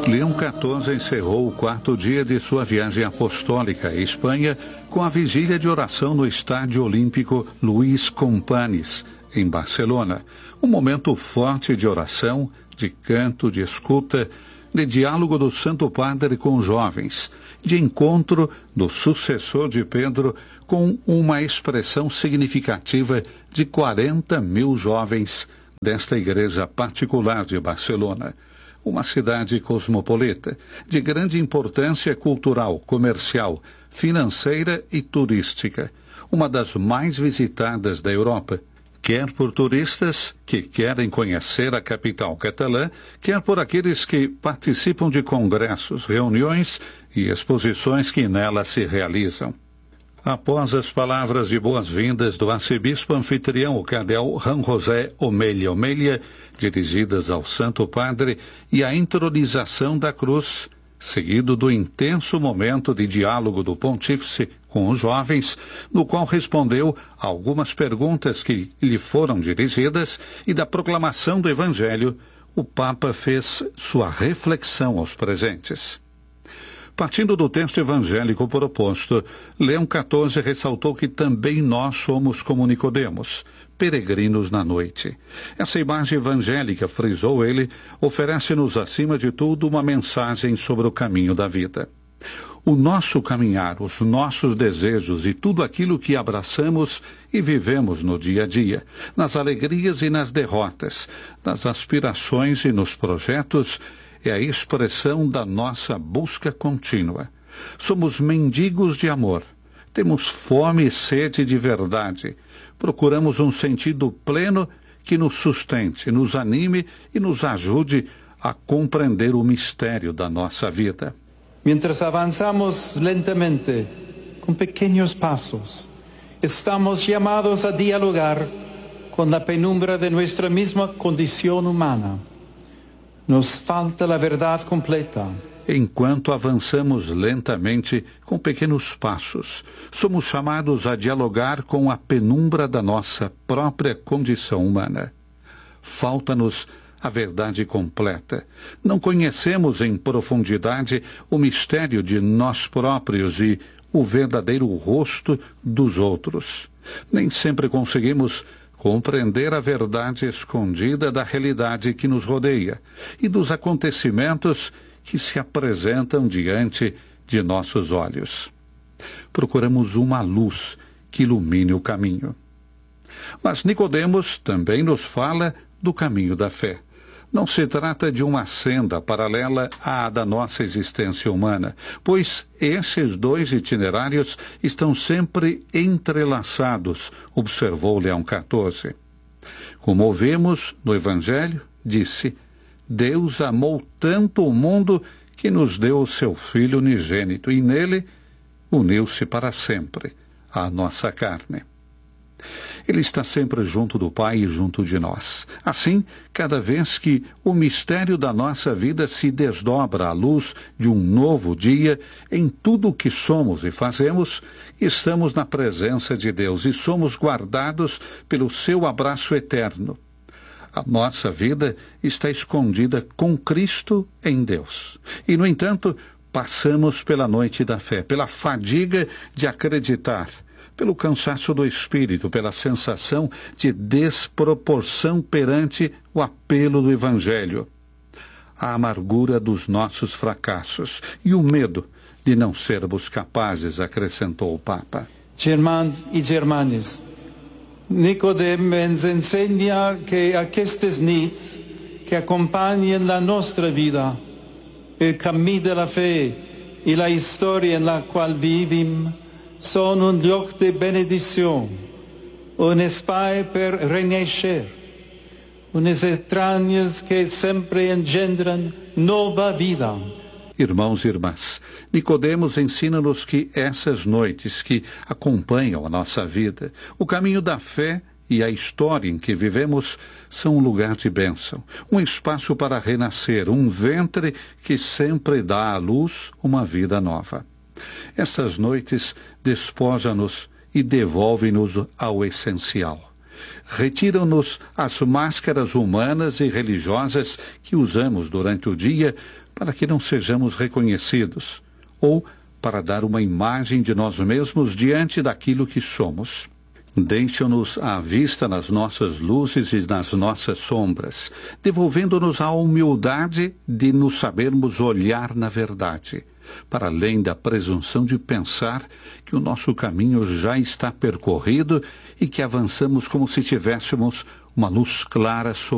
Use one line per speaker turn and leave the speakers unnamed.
Leão XIV encerrou o quarto dia de sua viagem apostólica à Espanha com a vigília de oração no Estádio Olímpico Luís Companys, em Barcelona. Um momento forte de oração, de canto, de escuta, de diálogo do Santo Padre com os jovens, de encontro do sucessor de Pedro com uma expressão significativa de 40 mil jovens desta igreja particular de Barcelona. Uma cidade cosmopolita, de grande importância cultural, comercial, financeira e turística. Uma das mais visitadas da Europa, quer por turistas que querem conhecer a capital catalã, quer por aqueles que participam de congressos, reuniões e exposições que nela se realizam. Após as palavras de boas-vindas do arcebispo anfitrião, o cardeal Juan José Omelia, dirigidas ao Santo Padre, e a entronização da cruz, seguido do intenso momento de diálogo do pontífice com os jovens, no qual respondeu a algumas perguntas que lhe foram dirigidas, e da proclamação do Evangelho, o Papa fez sua reflexão aos presentes. Partindo do texto evangélico proposto, Leão XIV ressaltou que também nós somos como Nicodemos, peregrinos na noite. Essa imagem evangélica, frisou ele, oferece-nos acima de tudo uma mensagem sobre o caminho da vida. O nosso caminhar, os nossos desejos e tudo aquilo que abraçamos e vivemos no dia a dia, nas alegrias e nas derrotas, nas aspirações e nos projetos, é a expressão da nossa busca contínua. Somos mendigos de amor, temos fome e sede de verdade, procuramos um sentido pleno que nos sustente, nos anime e nos ajude a compreender o mistério da nossa vida.
Mientras avanzamos lentamente, con pequeños pasos, estamos llamados a dialogar con la penumbra de nuestra misma condición humana. Nos falta a verdade completa.
Enquanto avançamos lentamente, com pequenos passos, somos chamados a dialogar com a penumbra da nossa própria condição humana. Falta-nos a verdade completa. Não conhecemos em profundidade o mistério de nós próprios e o verdadeiro rosto dos outros. Nem sempre conseguimos compreender a verdade escondida da realidade que nos rodeia e dos acontecimentos que se apresentam diante de nossos olhos. Procuramos uma luz que ilumine o caminho. Mas Nicodemos também nos fala do caminho da fé. Não se trata de uma senda paralela à da nossa existência humana, pois esses dois itinerários estão sempre entrelaçados, observou Leão XIV. Como ouvimos no Evangelho, disse: Deus amou tanto o mundo que nos deu o seu Filho unigênito, e nele uniu-se para sempre à nossa carne. Ele está sempre junto do Pai e junto de nós. Assim, cada vez que o mistério da nossa vida se desdobra à luz de um novo dia, em tudo o que somos e fazemos, estamos na presença de Deus e somos guardados pelo seu abraço eterno. A nossa vida está escondida com Cristo em Deus. E, no entanto, passamos pela noite da fé, pela fadiga de acreditar, pelo cansaço do espírito, pela sensação de desproporção perante o apelo do Evangelho, a amargura dos nossos fracassos e o medo de não sermos capazes, acrescentou o Papa.
Irmãos e irmãs, Nicodemos ensina que aquestes nits que acompanham a nossa vida, o caminho da fé e a história na qual vivimos, são um lugar de benedição, um espaço para renascer, umas entranhas que sempre engendram nova vida.
Irmãos e irmãs, Nicodemos ensina-nos que essas noites que acompanham a nossa vida, o caminho da fé e a história em que vivemos são um lugar de bênção, um espaço para renascer, um ventre que sempre dá à luz uma vida nova. Essas noites despoja-nos e devolve-nos ao essencial. Retiram-nos as máscaras humanas e religiosas que usamos durante o dia para que não sejamos reconhecidos, ou para dar uma imagem de nós mesmos diante daquilo que somos. Deixam-nos à vista nas nossas luzes e nas nossas sombras, devolvendo-nos a humildade de nos sabermos olhar na verdade, para além da presunção de pensar que o nosso caminho já está percorrido e que avançamos como se tivéssemos uma luz clara sobre